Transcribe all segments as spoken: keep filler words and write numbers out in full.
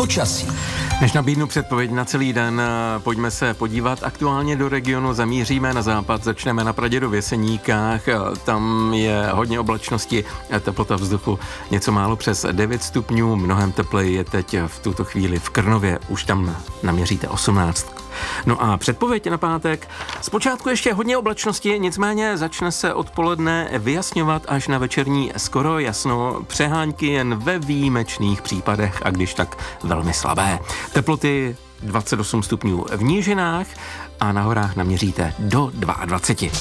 Počasí. Než nabídnu předpověď na celý den, pojďme se podívat aktuálně do regionu. Zamíříme na západ, začneme na Pradědově Seníkách. Tam je hodně oblačnosti, teplota vzduchu něco málo přes devět stupňů. Mnohem tepleji je teď v tuto chvíli v Krnově. Už tam naměříte osmnáct. No a předpověď na pátek. Zpočátku ještě hodně oblačnosti, nicméně začne se odpoledne vyjasňovat až na večerní skoro jasno. Přehánky jen ve výjimečných případech a když tak velmi slabé. Teploty dvacet osm stupňů v nížinách a na horách naměříte do dvacet dva.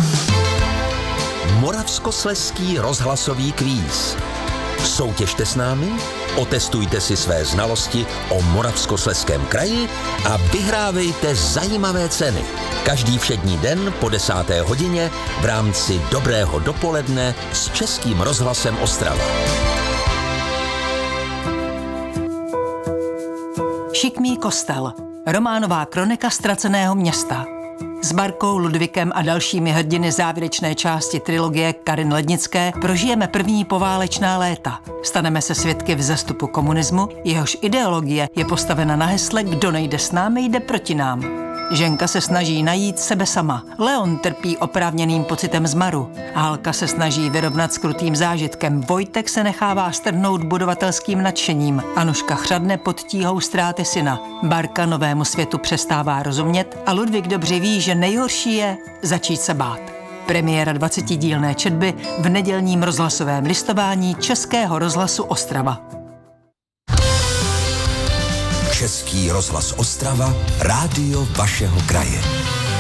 Moravskoslezský rozhlasový kvíz. Soutěžte s námi, otestujte si své znalosti o Moravskoslezském kraji a vyhrávejte zajímavé ceny. Každý všední den po desáté hodině v rámci Dobrého dopoledne s Českým rozhlasem Ostrava. Šikmý kostel. Románová kronika ztraceného města. S Barkou, Ludvíkem a dalšími hrdiny závěrečné části trilogie Karin Lednické prožijeme první poválečná léta. Staneme se svědky vzestupu komunismu, jehož ideologie je postavena na hesle Kdo nejde s námi, jde proti nám. Ženka se snaží najít sebe sama. Leon trpí oprávněným pocitem zmaru. Halka se snaží vyrovnat s krutým zážitkem. Vojtek se nechává strhnout budovatelským nadšením. Anuška chřadne pod tíhou ztráty syna. Barka novému světu přestává rozumět a Ludvík dobře ví, že nejhorší je začít se bát. Premiéra dvacetidílné četby v nedělním rozhlasovém listování Českého rozhlasu Ostrava. Český rozhlas Ostrava, rádio vašeho kraje.